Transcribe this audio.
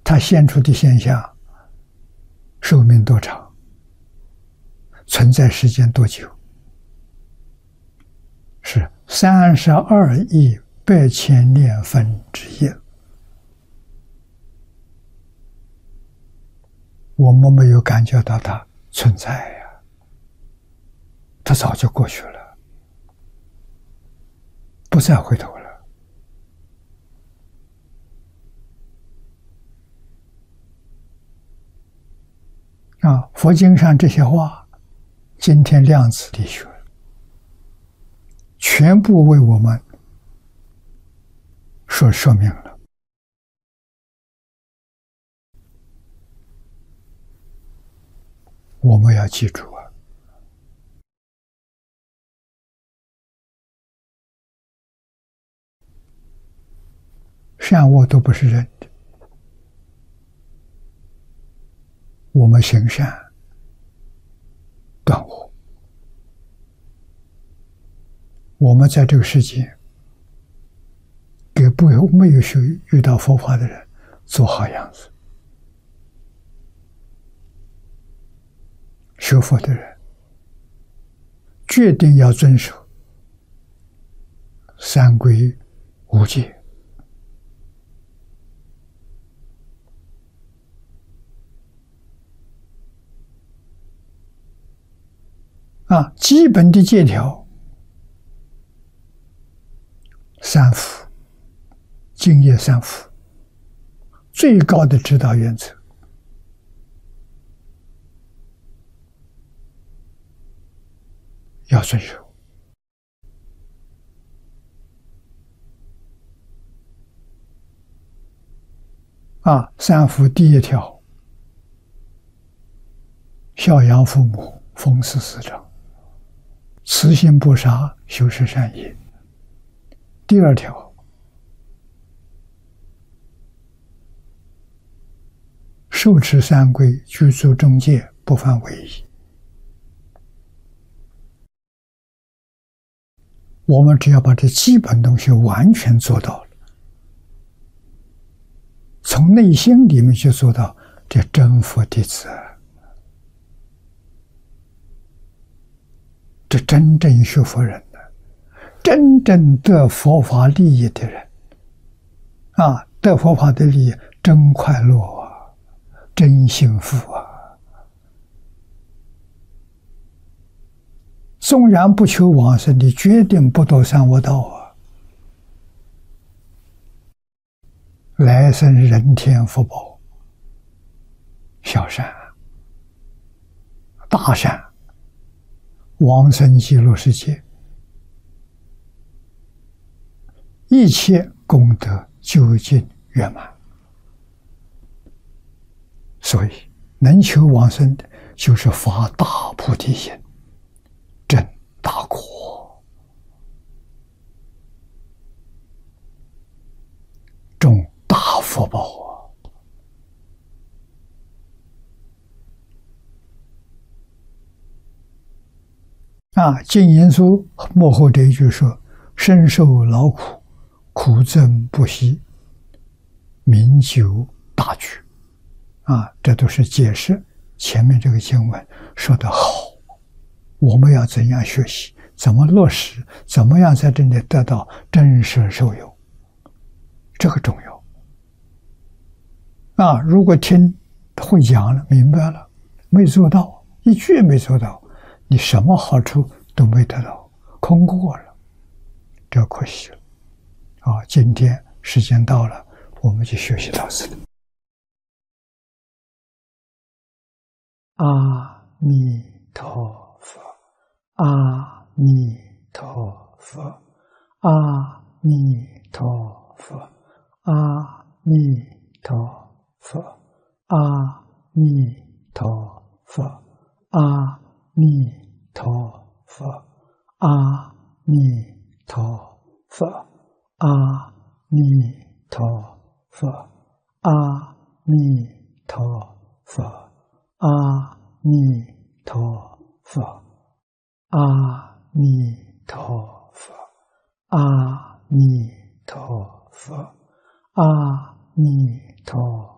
它现出的现象寿命多长，存在时间多久，是32亿8千年分之一。我们没有感觉到它存在呀，它早就过去了，不再回头了。佛经上这些话，今天量子力学全部为我们说明了。我们要记住啊，善恶都不是人的，我们行善断恶，我们在这个世界给没有遇到佛法的人做好样子，学佛的人决定要遵守三规五戒，基本的戒条，三福、净业三福，最高的指导原则，要遵守。三福第一条，孝养父母，奉事师长，慈心不杀，修持善业。第二条，受持三规，具足中戒，不犯违仪。我们只要把这基本东西完全做到了，从内心里面去做到这真佛弟子，这真正学佛人的，真正得佛法利益的人，得佛法的利益真快乐啊，真幸福啊！纵然不求往生的，决定不堕三恶道啊！来生人天福报，小善、大善，往生极乐世界，一切功德究竟圆满。所以能求往生的，就是发大菩提心，真大果，种大福报净言书末后这一句说：“身受劳苦，苦憎不息，名究大局。”这都是解释前面这个经文说得好。我们要怎样学习，怎么落实，怎么样在这里得到真实受用，这个重要。如果听会讲了，明白了，没做到，一句没做到，你什么好处都没得到，空过了，这可惜了。今天时间到了，我们就学习到此。阿弥陀佛，阿弥陀佛，阿弥陀佛，阿弥陀佛，阿弥陀佛，阿弥陀佛，阿弥陀佛，阿弥陀佛，阿弥陀佛。阿弥陀佛，阿弥陀佛，阿弥陀佛，阿弥陀